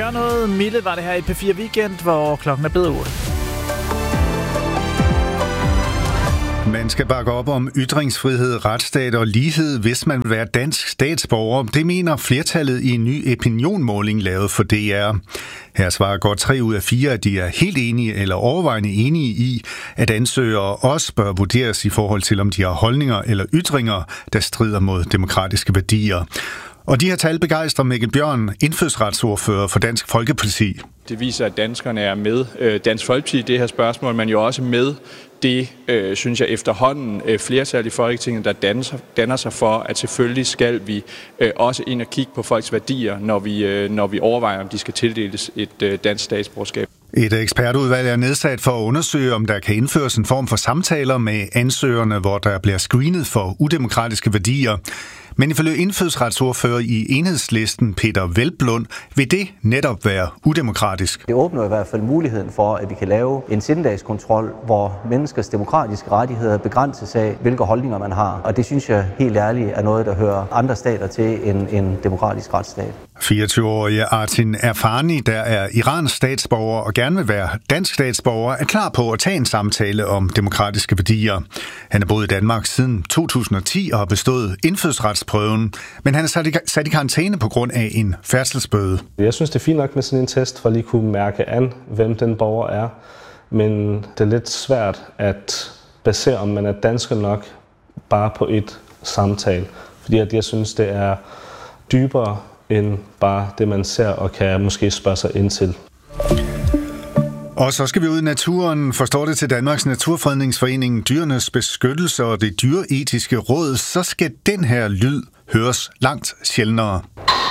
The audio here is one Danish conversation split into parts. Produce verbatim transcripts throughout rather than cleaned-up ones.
Gør noget. Mille var det her i P fire Weekend, hvor klokken er blevet otte. Man skal bakke op om ytringsfrihed, retsstat og lighed, hvis man vil være dansk statsborger. Det mener flertallet i en ny opinionmåling lavet for D R. Her svarer godt tre ud af fire, at de er helt enige eller overvejende enige i, at ansøgere også bør vurderes i forhold til, om de har holdninger eller ytringer, der strider mod demokratiske værdier. Og de her tal begejstrer Mikkel Bjørn, indfødsretsordfører for Dansk Folkeparti. Det viser, at danskerne er med øh, Dansk Folkeparti i det her spørgsmål, men jo også med det, øh, synes jeg, efterhånden øh, flertal i Folketinget, der danner sig, danner sig for, at selvfølgelig skal vi øh, også ind og kigge på folks værdier, når vi, øh, når vi overvejer, om de skal tildeles et øh, dansk statsborgerskab. Et ekspertudvalg er nedsat for at undersøge, om der kan indføres en form for samtaler med ansøgerne, hvor der bliver screenet for udemokratiske værdier. Men ifølge indfødsretsordfører i Enhedslisten Peter Hvelplund vil det netop være udemokratisk. Det åbner i hvert fald muligheden for, at vi kan lave en sindedagskontrol, hvor menneskers demokratiske rettigheder begrænses af, hvilke holdninger man har. Og det synes jeg helt ærligt er noget, der hører andre stater til en, en demokratisk retsstat. fireogtyve-årige Artin Erfani, der er Irans statsborger og gerne vil være dansk statsborger, er klar på at tage en samtale om demokratiske værdier. Han har boet i Danmark siden to tusind og ti og har bestået indfødsretsprøven, men han er sat i, sat i karantæne på grund af en færdselsbøde. Jeg synes, det er fint nok med sådan en test, for at lige kunne mærke an, hvem den borger er. Men det er lidt svært at basere, om man er dansker nok, bare på et samtale. Fordi at jeg synes, det er dybere end bare det, man ser og kan måske spørge sig ind til. Og så skal vi ud i naturen. Forstår det til Danmarks Naturfredningsforening, Dyrenes Beskyttelse og det Dyreetiske Råd, så skal den her lyd høres langt sjældnere.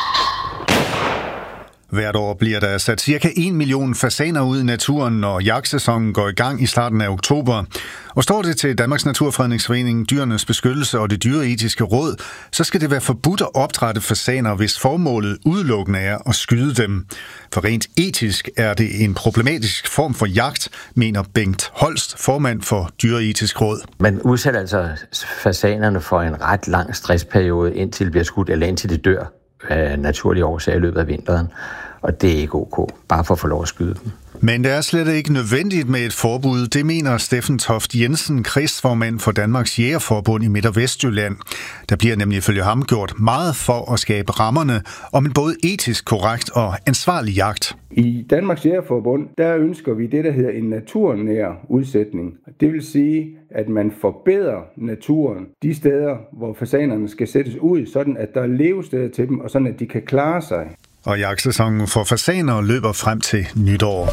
Hvert år bliver der sat cirka en million fasaner ud i naturen, når jagtsæsonen går i gang i starten af oktober. Og står det til Danmarks Naturfredningsforening, Dyrenes Beskyttelse og det Dyreetiske Råd, så skal det være forbudt at opdrætte fasaner, hvis formålet udelukkende er at skyde dem. For rent etisk er det en problematisk form for jagt, mener Bengt Holst, formand for Dyreetisk Råd. Man udsætter altså fasanerne for en ret lang stressperiode, indtil det bliver skudt, eller indtil det dør af naturlige årsager i løbet af vinteren. Og det er ikke ok, bare for at få lov at skyde dem. Men det er slet ikke nødvendigt med et forbud, det mener Steffen Toft Jensen, kredsformand for Danmarks Jægerforbund i Midt- og Vestjylland. Der bliver nemlig ifølge ham gjort meget for at skabe rammerne om en både etisk korrekt og ansvarlig jagt. I Danmarks Jægerforbund, der ønsker vi det, der hedder en naturnær udsætning. Det vil sige, at man forbedrer naturen de steder, hvor fasanerne skal sættes ud, sådan at der er levesteder til dem, og sådan at de kan klare sig. Og jagtsæsonen for fasaner løber frem til nytår.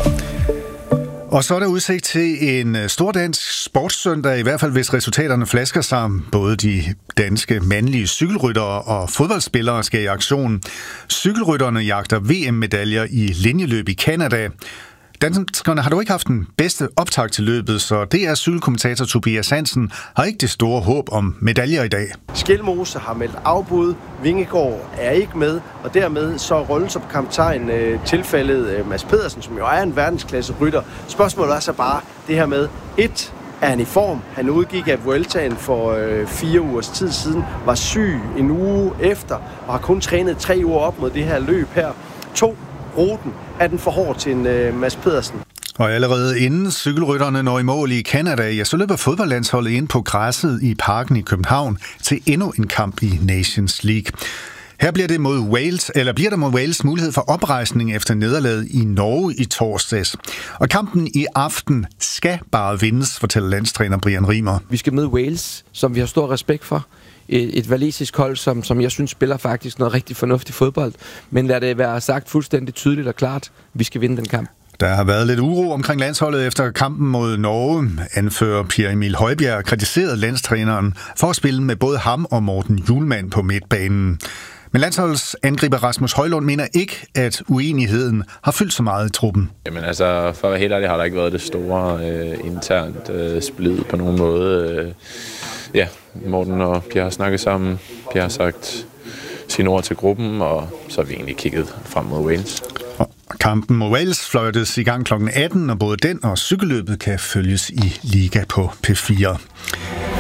Og så er der udsigt til en stor dansk sportssøndag, i hvert fald hvis resultaterne flasker sammen. Både de danske mandlige cykelryttere og fodboldspillere skal i aktion. Cykelrytterne jagter V M-medaljer i linjeløb i Canada. Danskerne har dog ikke haft den bedste optakt til løbet, så D R cykelkommentator Tobias Hansen har ikke det store håb om medaljer i dag. Skelmose har meldt afbud, Vingegaard er ikke med, og dermed så rollen som kaptajn øh, tilfældet øh, Mads Pedersen, som jo er en verdensklasse rytter. Spørgsmålet er så bare det her med, et, er han i form? Han udgik af Vueltaen for øh, fire ugers tid siden, var syg en uge efter, og har kun trænet tre uger op mod det her løb her. To, ruten. Er den for hård til en øh, Mads Pedersen? Og allerede inden cykelrytterne når i mål i Canada, ja, så løber fodboldlandsholdet ind på græsset i parken i København til endnu en kamp i Nations League. Her bliver det mod Wales, eller bliver der mod Wales mulighed for oprejsning efter nederlaget i Norge i torsdags. Og kampen i aften skal bare vindes, fortæller landstræner Brian Riemer. Vi skal møde Wales, som vi har stor respekt for. Et, et walisisk hold, som, som jeg synes spiller faktisk noget rigtig fornuftig fodbold. Men lad det være sagt fuldstændig tydeligt og klart, vi skal vinde den kamp. Der har været lidt uro omkring landsholdet efter kampen mod Norge. Anfører Pierre Emil Højbjerg kritiserede landstræneren for at spille med både ham og Morten Hjulmand på midtbanen. Men landsholdets angriber Rasmus Højlund mener ikke, at uenigheden har fyldt så meget i truppen. Jamen altså, for at være helt ærlig har der ikke været det store øh, internt øh, splid på nogen måde. Øh, ja, Morten og Pierre har snakket sammen. Pierre har sagt sine ord til gruppen, og så har vi egentlig kigget frem mod Wales. Og kampen mod Wales fløjtes i gang klokken atten, og både den og cykelløbet kan følges i Liga på P fire.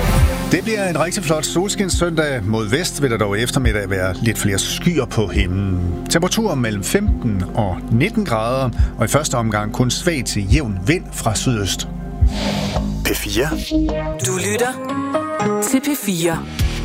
Det bliver en rigtig flot solskinssøndag. Mod vest vil der dog i eftermiddag være lidt flere skyer på himlen. Temperaturen mellem femten og nitten grader, og i første omgang kun svag til jævn vind fra sydøst. P fire. Du lytter til P fire.